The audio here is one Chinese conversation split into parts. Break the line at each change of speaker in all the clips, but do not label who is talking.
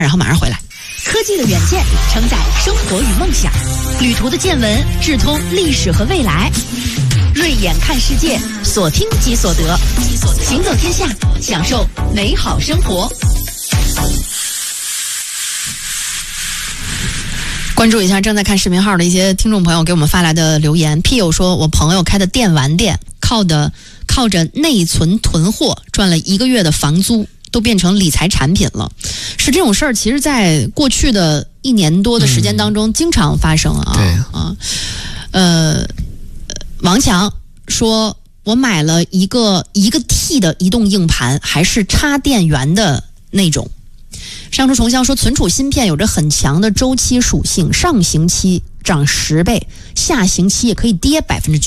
然后马上回来。科技的远见承载生活与梦想，旅途的见闻直通历史和未来。锐眼看世界，所听即所得，行走天下，享受美好生活。关注一下正在看视频号的一些听众朋友给我们发来的留言。P 友说，我朋友开的电玩店靠着内存囤货赚了1个月的房租，都变成理财产品了。是这种事儿，其实在过去的1年多的时间当中经常发生啊。
对。
王强说，我买了一个 T 的移动硬盘，还是插电源的那种。上出重香说，存储芯片有着很强的周期属性，上行期涨10倍，下行期也可以跌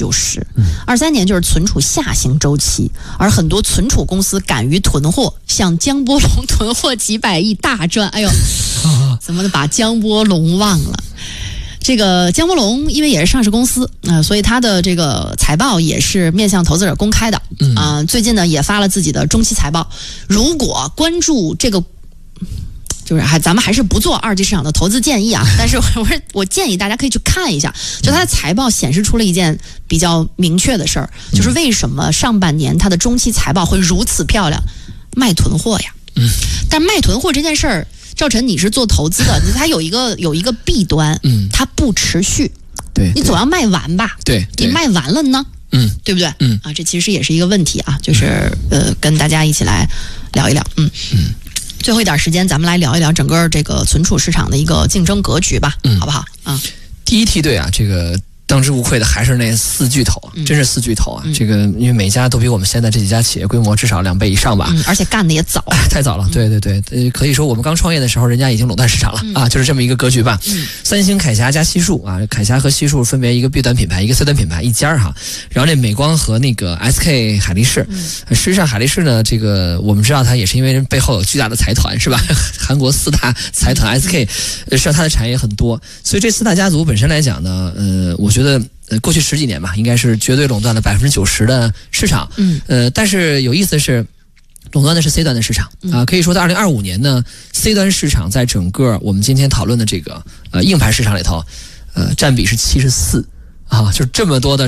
90%。23年就是存储下行周期，而很多存储公司敢于囤货，像江波龙囤货几百亿大赚。哎呦，怎么把江波龙忘了？这个江波龙因为也是上市公司所以它的这个财报也是面向投资者公开的最近呢也发了自己的中期财报。如果关注这个，就是咱们还是不做二级市场的投资建议啊，但是我建议大家可以去看一下，就它的财报显示出了一件比较明确的事儿，就是为什么上半年它的中期财报会如此漂亮，卖囤货呀。但卖囤货这件事儿，赵晨你是做投资的，它有一个弊端，它不持续，
对，
你总要卖完吧，
对，
你卖完了呢，对不对？这其实也是一个问题啊，就是跟大家一起来聊一聊，最后一点时间，咱们来聊一聊整个这个存储市场的一个竞争格局吧，好不好？
第一梯队啊，这个当之无愧的还是那4巨头，真是4巨头啊！这个因为每家都比我们现在这几家企业规模至少2倍以上吧，
而且干的也早，
太早了。对，可以说我们刚创业的时候，人家已经垄断市场了就是这么一个格局吧。三星、铠侠加西数啊，铠侠和西数分别一个 B 端品牌，一个 C 端品牌，一家哈。然后这美光和那个 SK 海力士，实际上海力士呢，这个我们知道它也是因为背后有巨大的财团是吧？韩国4大财团 SK， 实际上它的产业很多，所以这4大家族本身来讲呢，我觉得过去10几年吧，应该是绝对垄断了90%的市场。但是有意思的是，垄断的是 C 端的市场可以说在2025年呢 ，C 端市场在整个我们今天讨论的这个硬盘市场里头，占比是74就是这么多的。